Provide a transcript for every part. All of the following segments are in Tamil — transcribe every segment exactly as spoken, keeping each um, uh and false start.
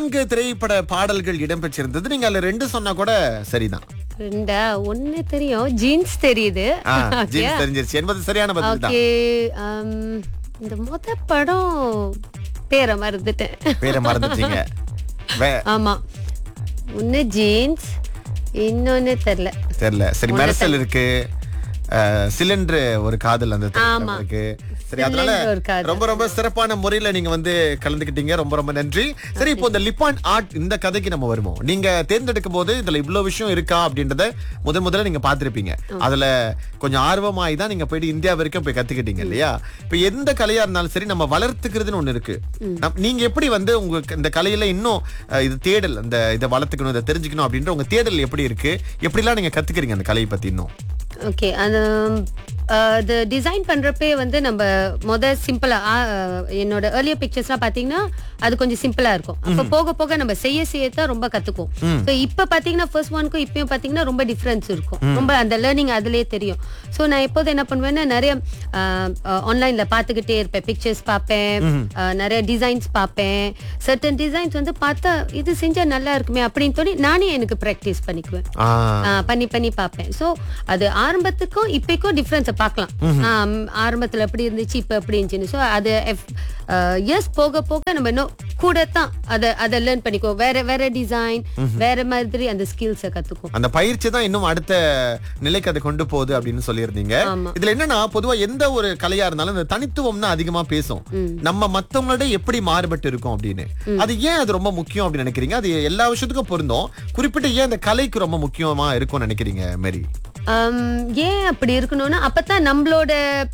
நான்கு திரைப்பட பாடல்கள் இடம்பெற்றிருந்தது. நீங்க அதுல ரெண்டு சொன்னா கூட சரிதான். ரெண்டா ஒண்ணு தெரியும், ஜீன்ஸ் தெரியுது. ஆ, ஜீன்ஸ் தெரிஞ்சிருச்சு என்பது சரியான பதில் தான். ஓகே, இந்த மொத படம் பேரை மறந்துட்டேன். பேரை மறந்துட்டீங்க. வே- ஆமா, ஒண்ணு ஜீன்ஸ், இன்னொன்னு தெரியல தெரியல. சரி, மெர்சல் இருக்கு, சிலிண்டர் ஒரு காதல் அந்த திரைப்படம் ஆமா. இருக்கு. சரி, அதனால சிலிண்டர் ஒரு காதல். ரொம்ப ரொம்ப சிறப்பான முறையில நீங்க வந்து கலந்துக்கிட்டீங்க. ரொம்ப ரொம்ப நன்றி. சரி, இப்போ இந்த லிப்பான் ஆர்ட் இந்த கதைக்கு நம்ம வருவோம். நீங்க தேர்ந்தெடுக்கும் போது இதுல இவ்வளவு விஷயம் இருக்கா அப்படின்றத முத முதல்ல நீங்க பாத்திருப்பீங்க. அதுல கொஞ்சம் ஆர்வமாய் தான் நீங்க போயிட்டு இந்தியா வரைக்கும் போய் கத்துக்கிட்டீங்க இல்லையா? இப்ப எந்த கலையா இருந்தாலும் சரி, நம்ம வளர்த்துக்கிறதுன்னு ஒண்ணு இருக்கு. நம்- நீங்க எப்படி வந்து உங்க இந்த கலையில இன்னும் அஹ், இது தேடல், இந்த இதை வளர்த்துக்கணும், இதை தெரிஞ்சுக்கணும் அப்படின்ற உங்க தேடல் எப்படி இருக்கு? எப்படிலாம் நீங்க கத்துக்கிறீங்க அந்த கலையை பத்தி இன்னும்? ஓகே, அந்த அது டிசைன் பண்றப்பே வந்து நம்ம முத சிம்பிளா என்னோட ஏர்லியர் பிக்சர்ஸ்லாம் பாத்தீங்கன்னா அது கொஞ்சம் சிம்பிளா இருக்கும். அப்ப போக போக நம்ம செய்ய செய்யத்தான் ரொம்ப கத்துக்குவோம். ஸோ இப்ப பாத்தீங்கன்னா ஃபர்ஸ்ட் ஒன்க்கும் இப்பயும் பாத்தீங்கன்னா ரொம்ப டிஃபரன்ஸ் இருக்கும். ரொம்ப அந்த லேர்னிங் அதுலயே தெரியும். ஸோ நான் எப்போது என்ன பண்ணுவேன்னா நிறைய ஆன்லைன்ல பாத்துக்கிட்டே இருப்பேன், பிக்சர்ஸ் பார்ப்பேன், அஹ், நிறைய டிசைன்ஸ் பார்ப்பேன். சர்டன் டிசைன்ஸ் வந்து பார்த்தா இது செஞ்சா நல்லா இருக்குமே அப்படின்னு தோணி நானே எனக்கு ப்ராக்டிஸ் பண்ணிக்குவேன். ஆ, ஆ, பண்ணி பண்ணி பார்ப்பேன். சோ அது ஆரம்பத்துக்கும் இப்பக்கும் டிஃபரன்ஸை பார்க்கலாம். ஆம், ஆரம்பத்துல எப்படி இருந்துச்சு, இப்ப எப்படி இருந்துச்சுன்னு. ஸோ அது இயர்ஸ் போக போக நம்ம இன்னும் கூட தான் அதை அதை லேர்ன் பண்ணிக்கோ. வேற வேற டிசைன், வேற மாதிரி அந்த ஸ்கில்ஸை கத்துக்கும். அந்த பயிற்சி தான் இன்னும் அடுத்த நிலைக்கு அதை கொண்டு போகுது அப்படின்னு சொல்லியிருந்தீங்க. ஆமா. இதுல என்னன்னா, பொதுவா எந்த ஒரு கலையா இருந்தாலும் இந்த தனித்துவம் தான் அதிகமா பேசும். நம்ம மத்தவங்களோட எப்படி மாறுபட்டு இருக்கோம் அப்படின்னு. அது ஏன் அது ரொம்ப முக்கியம் அப்படின்னு நினைக்கிறீங்க? அது எல்லா விஷயத்துக்கும் பொருந்தும். குறிப்பிட்ட ஏன் இந்த கலைக்கு ரொம்ப முக்கியமா இருக்கும்னு நினைக்கிறீங்க மேரி? ஆம், ஏன் அப்படி இருக்கணும்னா அப்பதான் நம்மளோட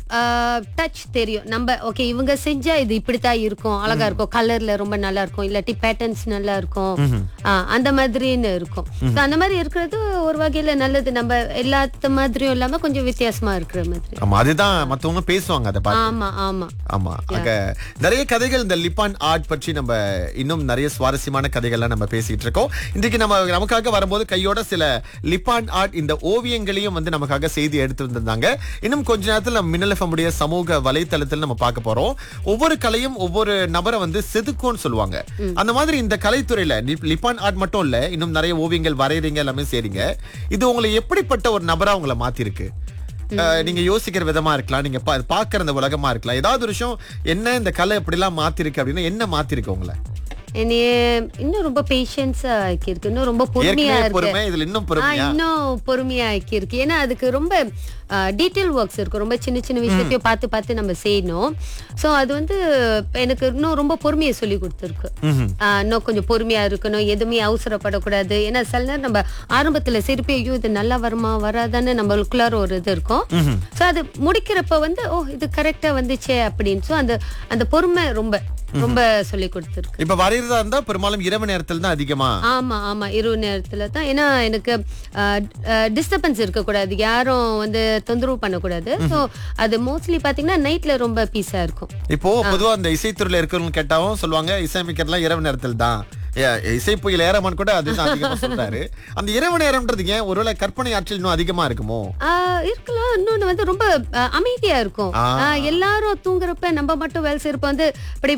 டச் தெரியும். நம்ம ஓகே இவங்க செஞ்சா இது இப்படித்தான் இருக்கும், அழகா இருக்கும், கலர்ல ரொம்ப நல்லா இருக்கும், இல்லாட்டி பேட்டர்ன்ஸ் நல்லா இருக்கும், ஆ, அந்த மாதிரின்னு இருக்கும். So, அந்த மாதிரி இருக்கிறது ஒரு வகையில நல்லது. நம்ம எல்லாத்த மாதிரியும் இல்லாம கொஞ்சம் வித்தியாசமா இருக்கிற மாதிரி. ஆமா, அதுதான் மத்தவங்க பேசுவாங்க அதை பார்த்து. ஆமா ஆமா ஆமா. ஆக நிறைய கதைகள் இந்த லிப்பான் ஆர்ட் பற்றி நம்ம இன்னும் நிறைய சுவாரஸ்யமான கதைகள்லாம் நம்ம பேசிட்டு இருக்கோம். இன்றைக்கு நம்ம நமக்காக வரும்போது கையோட சில லிப்பான் ஆர்ட் இந்த ஓவியங்களையும் வந்து நமக்காக செய்தி எடுத்து வந்திருந்தாங்க. இன்னும் கொஞ்ச நேரத்தில் நம்ம மின்னல் எஃப்எம் உடைய சமூக வலைத்தளத்தில் நம்ம பார்க்க போறோம். ஒவ்வொரு கலையும் ஒவ்வொரு நபரை வந்து செதுக்கும்னு சொல்லுவாங்க. அந்த மாதிரி இந்த கலைத்துறையில லிப்- லிப்பான் ஆர்ட் மட்டும் இல்ல, இன்னும் நிறைய ஓவியங்கள் வரையறீங்க, எல்லாமே செய்றீங்க. இது உங்களை எப்படிப்பட்ட ஒரு நபரா உங்களை மாத்திருக்கு? அஹ், நீங்க யோசிக்கிற விதமா இருக்கலாம், நீங்க பா- பார்க்கிற அந்த உலகமா இருக்கலாம். ஏதாவது ஒரு விஷயம் என்ன இந்த கலை இப்படி எல்லாம் மாத்திருக்கு அப்படின்னா என்ன மாத்திருக்கு உங்களை? என்னைய இன்னும் ரொம்ப பேஷன்ஸா ஆக்கியிருக்கு, இன்னும் ரொம்ப பொறுமையா ஏற்கனவே இருக்கு. பொறுமை, இதுல இன்னும் ஆ, பொறுமையா? இன்னும் பொறுமையா ஆக்கியிருக்கு. ஏன்னா அதுக்கு ரொம்ப டீட்டெயில் ஒர்க்ஸ் இருக்கும். ரொம்ப சின்ன சின்ன விஷயத்தையும் பார்த்து பார்த்து நம்ம செய்யணும். ஸோ அது வந்து எனக்கு இன்னும் ரொம்ப பொறுமையை சொல்லி கொடுத்துருக்கு. இன்னும் கொஞ்சம் பொறுமையா இருக்கணும், எதுவுமே அவசரப்படக்கூடாது. ஏன்னா சில நேரம் நம்ம ஆரம்பத்துல சிரிப்பி ஐயோ இது நல்லா வருமா வராதான்னு நம்மளுக்குள்ளார ஒரு இது இருக்கும். ஸோ அது முடிக்கிறப்ப வந்து ஓ இது கரெக்டா வந்துச்சே அப்படின்னு. ஸோ அந்த அந்த பொறுமை ரொம்ப ரொம்ப சொல்லி கொடுத்துருக்கு. இப்ப வரையறதா இருந்தா பெரும்பாலும் இரவு நேரத்துல தான் அதிகமா. ஆமா ஆமா இரவு நேரத்துல தான். ஏன்னா எனக்கு டிஸ்டர்பன்ஸ் இருக்கக்கூடாது, யாரும் வந்து தொந்தரவு பண்ணக்கூடாது. ஸோ அது மோஸ்ட்லி பாத்தீங்கன்னா நைட்ல ரொம்ப பீஸா இருக்கும். இப்போ பொதுவா அந்த இசைத்துறையில இருக்கிறவங்க கேட்டாவும் சொல்லுவாங்க இசையமைக்கிறதுலாம் இரவு நேரத்தில் தான். இசை புயல் ஏறமான் கூட அதுதான் அதிகமா சொல்றாரு. அந்த இரவு நேரம்ன்றது ஏன் ஒருவேளை கற்பனை ஆற்றல் இன்னும் அதிகமா இருக்குமோ? ஆஹ் இருக்கலாம். இன்னொன்னு வந்து ரொம்ப ஆஹ் அமைதியா இருக்கும். ஆ. ஆஹ் எல்லாரும் தூங்குறப்ப நம்ம மட்டும் வேலை செய்யறப்ப வந்து இப்படி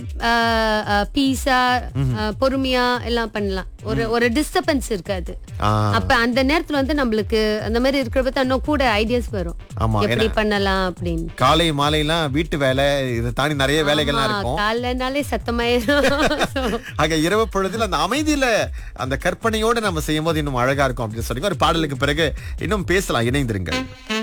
பீஸா பொறுமையா எல்லாம் பண்ணலாம். ஒரு ஒரு டிஸ்டர்பன்ஸ் இருக்காது. ஆ, அப்ப அந்த நேரத்துல வந்து நம்மளுக்கு அந்த மாதிரி இருக்கிறப்ப தான் இன்னும் கூட ஐடியாஸ் வரும், ஆமா. எப்படி ஏன்னா பண்ணலாம் அப்படின்னு. காலை மாலை எல்லாம் வீட்டு வேலை, இதை தாண்டி நிறைய வேலைகள்லாம் இருக்கும். காலைனாலே சத்தமாயிரும். ஆக இரவு பொழுதுல அந்த அமைதியில அந்த கற்பனையோட நம்ம செய்யும் போது இன்னும் அழகா இருக்கும் அப்படின்னு சொல்லி ஒரு பாடலுக்கு பிறகு இன்னும் பேசலாம். இணைந்திருங்க.